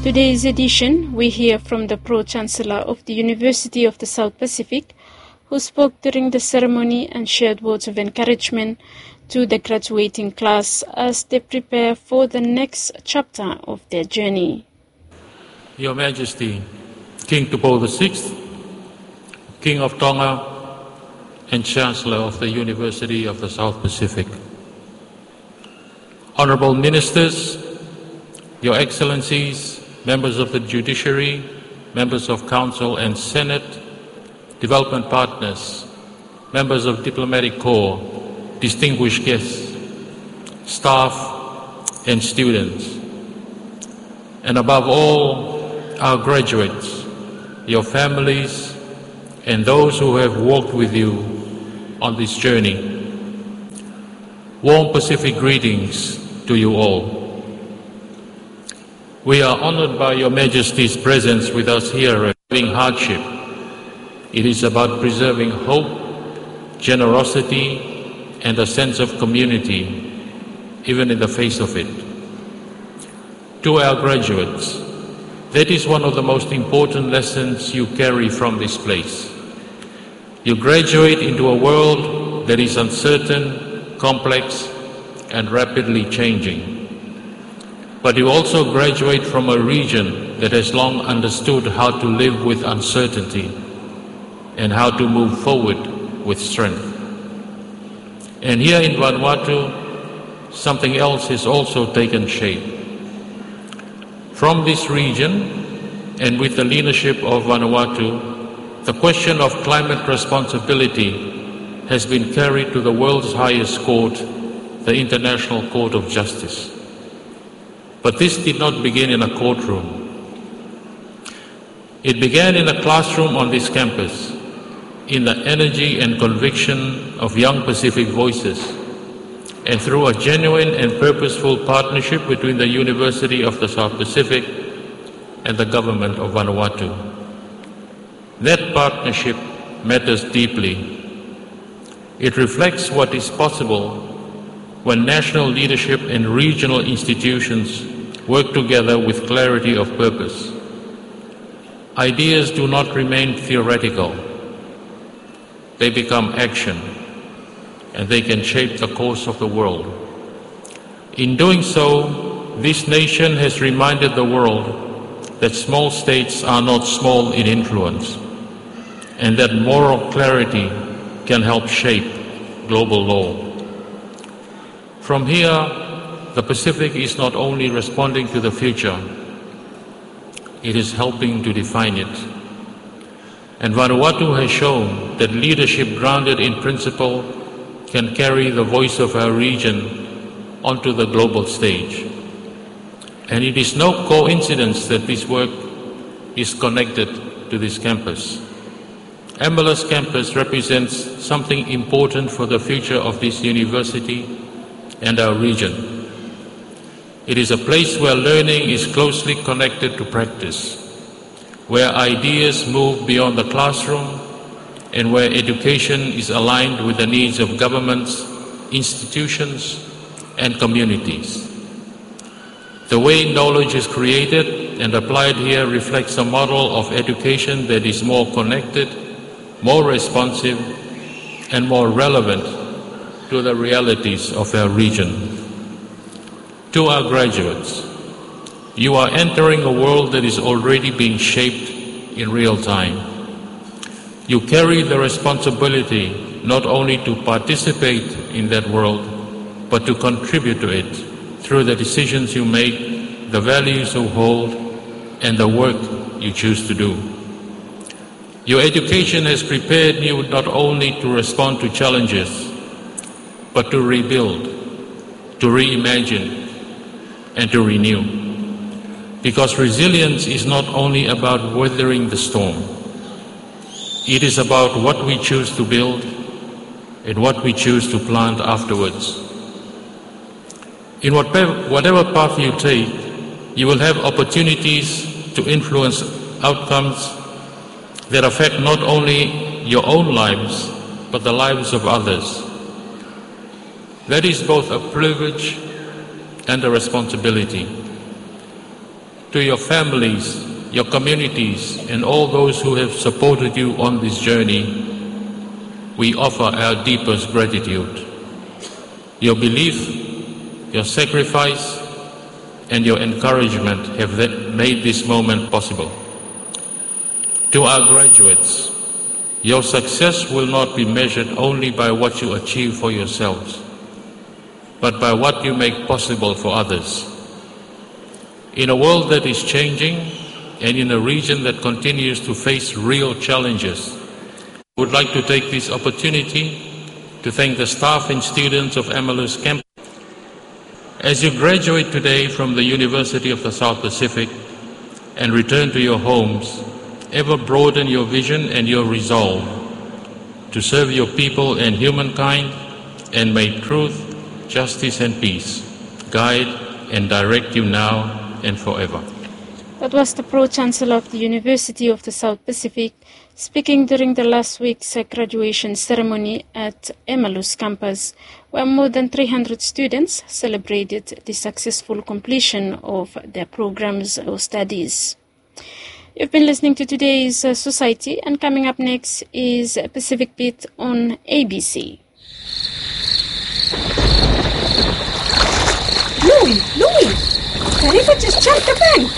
Today's edition, we hear from the Pro-Chancellor of the University of the South Pacific, who spoke during the ceremony and shared words of encouragement to the graduating class as they prepare for the next chapter of their journey. Your Majesty, King Tupou VI, King of Tonga, and Chancellor of the University of the South Pacific. Honorable Ministers, Your Excellencies, members of the Judiciary, members of Council and Senate, development partners, members of Diplomatic Corps, distinguished guests, staff and students, and above all, our graduates, your families, and those who have walked with you on this journey. Warm Pacific greetings to you all. We are honored by Your Majesty's presence with us here at Living Hardship. It is about preserving hope, generosity, and a sense of community, even in the face of it. To our graduates, that is one of the most important lessons you carry from this place. You graduate into a world that is uncertain, complex, and rapidly changing. But you also graduate from a region that has long understood how to live with uncertainty and how to move forward with strength. And here in Vanuatu, something else has also taken shape. From this region, and with the leadership of Vanuatu, the question of climate responsibility has been carried to the world's highest court, the International Court of Justice. But this did not begin in a courtroom. It began in a classroom on this campus, in the energy and conviction of young Pacific voices, and through a genuine and purposeful partnership between the University of the South Pacific and the government of Vanuatu. That partnership matters deeply. It reflects what is possible when national leadership and regional institutions work together with clarity of purpose. Ideas do not remain theoretical. They become action, and they can shape the course of the world. In doing so, this nation has reminded the world that small states are not small in influence, and that moral clarity can help shape global law. From here, the Pacific is not only responding to the future, it is helping to define it. And Vanuatu has shown that leadership grounded in principle can carry the voice of our region onto the global stage. And it is no coincidence that this work is connected to this campus. MLS campus represents something important for the future of this university and our region. It is a place where learning is closely connected to practice, where ideas move beyond the classroom, and where education is aligned with the needs of governments, institutions, and communities. The way knowledge is created and applied here reflects a model of education that is more connected, more responsive, and more relevant to the realities of our region. To our graduates, you are entering a world that is already being shaped in real time. You carry the responsibility not only to participate in that world, but to contribute to it through the decisions you make, the values you hold, and the work you choose to do. Your education has prepared you not only to respond to challenges, but to rebuild, to reimagine, and to renew. Because resilience is not only about weathering the storm. It is about what we choose to build and what we choose to plant afterwards. In whatever path you take, you will have opportunities to influence outcomes that affect not only your own lives, but the lives of others. That is both a privilege and a responsibility. To your families, your communities, and all those who have supported you on this journey, we offer our deepest gratitude. Your belief, your sacrifice, and your encouragement have made this moment possible. To our graduates, your success will not be measured only by what you achieve for yourselves, but by what you make possible for others. In a world that is changing and in a region that continues to face real challenges, I would like to take this opportunity to thank the staff and students of Amalus Campus. As you graduate today from the University of the South Pacific and return to your homes, ever broaden your vision and your resolve to serve your people and humankind, and may truth, justice and peace guide and direct you now and forever. That was the Pro-Chancellor of the University of the South Pacific speaking during the last week's graduation ceremony at Amalus campus, where more than 300 students celebrated the successful completion of their programs or studies. You've been listening to today's Society, and coming up next is Pacific Beat on ABC. Louis! The river just jumped the bank.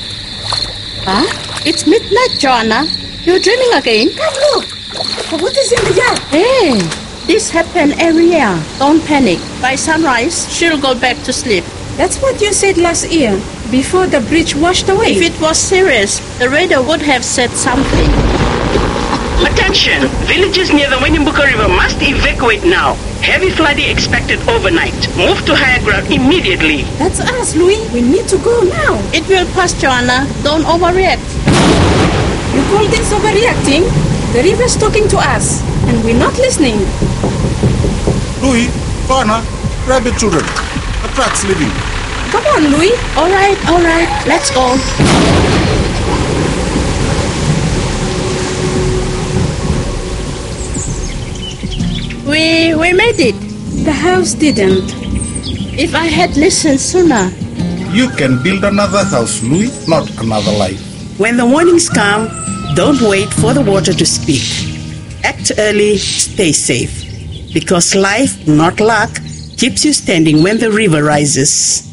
Huh? It's midnight, Joanna. You're dreaming again? Come look! The water's in the yard. Hey, this happens every year. Don't panic. By sunrise, she'll go back to sleep. That's what you said last year, before the bridge washed away. If it was serious, the radar would have said something. Attention! Villages near the Wenimbuka River must evacuate now. Heavy flooding expected overnight. Move to higher ground immediately. That's us, Louis. We need to go now. It will pass, Joanna. Don't overreact. You call this overreacting? The river's talking to us, and we're not listening. Louis, Joanna, grab the children. The truck's leaving. Come on, Louis. All right. Let's go. We made it. The house didn't. If I had listened sooner. You can build another house, Louis, not another life. When the warnings come, don't wait for the water to speak. Act early, stay safe. Because life, not luck, keeps you standing when the river rises.